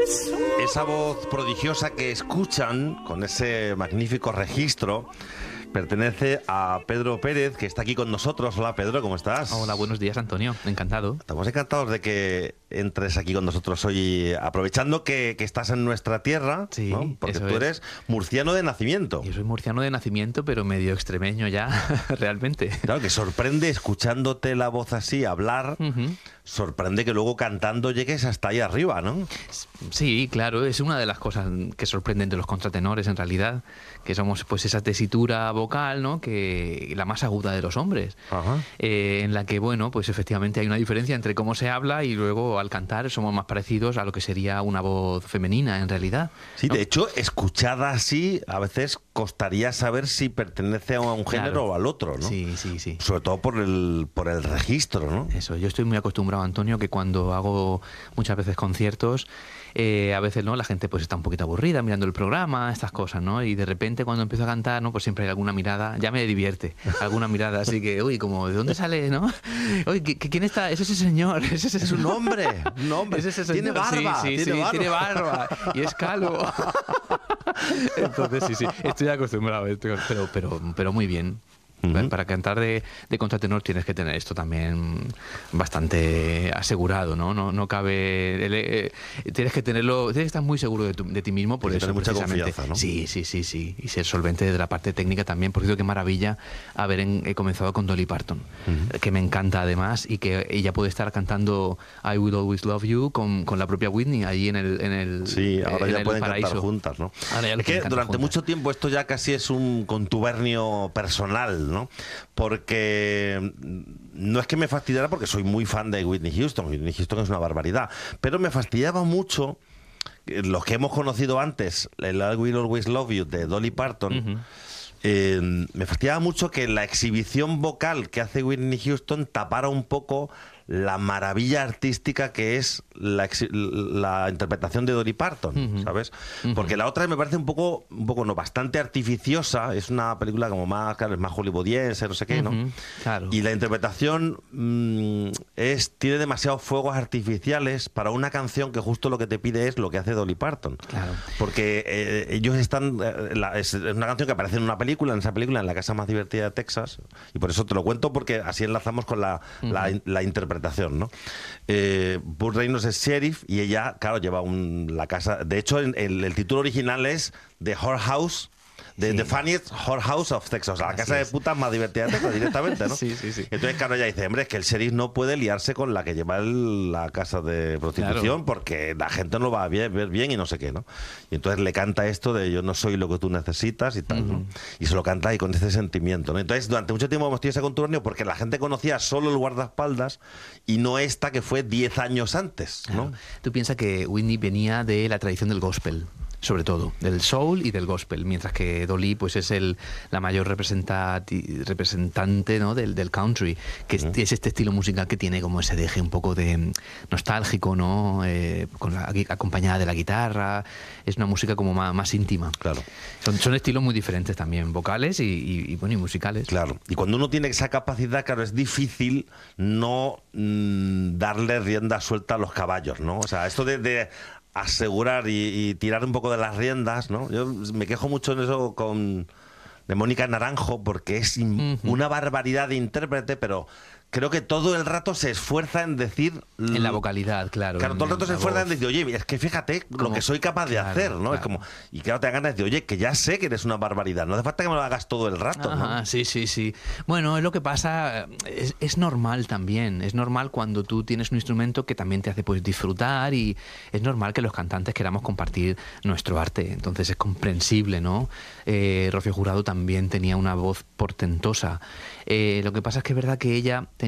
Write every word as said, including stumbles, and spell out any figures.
Esa voz prodigiosa que escuchan con ese magnífico registro pertenece a Pedro Pérez, que está aquí con nosotros. Hola, Pedro, ¿cómo estás? Hola, buenos días, Antonio. Encantado. Estamos encantados de que entres aquí con nosotros hoy, aprovechando que, que estás en nuestra tierra, Sí, ¿no? Porque eso tú es. eres murciano de nacimiento. Yo soy murciano de nacimiento, pero medio extremeño ya, realmente. Claro, que sorprende escuchándote la voz así, hablar, Uh-huh. sorprende que luego cantando llegues hasta ahí arriba, ¿no? Sí, claro, es una de las cosas que sorprenden de los contratenores, en realidad, que somos pues esa tesitura vocal, ¿no? Que la más aguda de los hombres, Ajá. eh, en la que, bueno, pues efectivamente hay una diferencia entre cómo se habla y luego al cantar somos más parecidos a lo que sería una voz femenina, en realidad. Sí, ¿no? de hecho, escuchada así, a veces costaría saber si pertenece a un género Claro. o al otro, ¿no? Sí, sí, sí. Sobre todo por el, por el registro, ¿no? Eso, yo estoy muy acostumbrado, Antonio, que cuando hago muchas veces conciertos, eh, a veces no la gente pues está un poquito aburrida mirando el programa, estas cosas, ¿no? Y de repente cuando empiezo a cantar, ¿no? Pues siempre hay alguna mirada, ya me divierte, alguna mirada, así que, uy, como, ¿de dónde sale, no? Uy, ¿qui- qui- ¿quién está? Es ese señor, es ese Es un hombre, un hombre. Es ese Tiene señor. barba, Sí, sí, tiene sí, barba. tiene barba y es calvo. Entonces, sí, sí, estoy acostumbrado, estoy- pero, pero, pero muy bien. Ujú. Para cantar de, de contratenor tienes que tener esto también bastante asegurado, ¿no? No, no cabe... el- eh, tienes que tenerlo... Tienes que estar muy seguro de, tu- de ti mismo, por Tienes que eso, tener mucha precisamente. confianza, ¿no? Sí, sí, sí, sí. Y ser solvente de la parte técnica también. Por cierto, qué maravilla haber en- he comenzado con Dolly Parton, Ujú. que me encanta además, y que ella puede estar cantando I Will Always Love You con, con la propia Whitney allí en el, en el Sí, ahora en ya el pueden paraíso. cantar juntas, ¿no? Ahora ya lo Es que pueden cantar durante juntas. mucho tiempo esto ya casi es un contubernio personal, ¿no? Porque no es que me fastidiara, porque soy muy fan de Whitney Houston. Whitney Houston es una barbaridad. Pero me fastidiaba mucho eh, los que hemos conocido antes, el I Will Always Love You de Dolly Parton. Ujú. Eh, me fastidiaba mucho que la exhibición vocal que hace Whitney Houston tapara un poco la maravilla artística que es la, exhi- la interpretación de Dolly Parton, Ujú. ¿sabes? Ujú. Porque la otra me parece un poco, un poco no, bastante artificiosa. Es una película como más, claro, es más hollywoodiense, no sé qué, ¿no? Ujú, claro. Y la interpretación mm, es tiene demasiados fuegos artificiales para una canción que justo lo que te pide es lo que hace Dolly Parton. Claro. Porque eh, ellos están... eh, la- es una canción que aparece en una película, en esa película, en La casa más divertida de Texas. Y por eso te lo cuento, porque así enlazamos con la, la, Ujú. la interpretación, ¿no? Eh, Burt Reynolds es sheriff y ella, claro, lleva un, la casa... De hecho, en- el, el título original es The Whorehouse, de Sí. The Funniest Whorehouse of Texas, o sea, la Así casa de es. putas más divertida de Texas, directamente, ¿no? Sí, sí, sí. Entonces, claro, ella dice, hombre, es que el sheriff no puede liarse con la que lleva el- la casa de prostitución, Claro. porque la gente no lo va a ver ver bien y no sé qué, ¿no? Y entonces le canta esto de yo no soy lo que tú necesitas y tal, ¿no? Ujú. Y se lo canta ahí con ese sentimiento, ¿no? Entonces, durante mucho tiempo hemos tenido ese contubernio porque la gente conocía solo el guardaespaldas y no esta que fue diez años antes, ¿no? Claro. Tú piensas que Whitney venía de la tradición del gospel, sobre todo, del soul y del gospel, mientras que Dolly pues es el la mayor representati- representante, ¿no? del, del country, que es, Ujú. es este estilo musical que tiene como ese deje un poco de mm, nostálgico, ¿no? Eh, con la, gui- acompañada de la guitarra, es una música como más, más íntima. Claro. Son, son estilos muy diferentes también, vocales y, y, y, bueno, y musicales. Claro, y cuando uno tiene esa capacidad, claro, es difícil no mm, darle rienda suelta a los caballos, ¿no? O sea, esto de, de asegurar y, y tirar un poco de las riendas, ¿no? Yo me quejo mucho en eso con de Mónica Naranjo, porque es in- Ujú. una barbaridad de intérprete, pero creo que todo el rato se esfuerza en decir... En la vocalidad, claro. Claro, en- todo el rato en se la esfuerza en voz. decir, oye, es que fíjate lo Como- que soy capaz de claro, hacer, ¿no? Es claro. como, y claro, te dan ganas de, oye, que ya sé que eres una barbaridad, no hace falta que me lo hagas todo el rato, ¿no? Ajá, sí, sí, sí. Bueno, es lo que pasa, es, es normal también, es normal cuando tú tienes un instrumento que también te hace pues disfrutar y es normal que los cantantes queramos compartir nuestro arte, entonces es comprensible, ¿no? Eh, Rocío Jurado también tenía una voz portentosa. Eh, lo que pasa es que es verdad que ella